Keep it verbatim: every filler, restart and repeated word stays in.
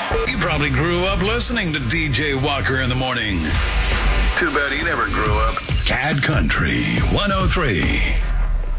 You probably grew up listening to D J Walker in the morning. Too bad he never grew up. Cat Country one oh three.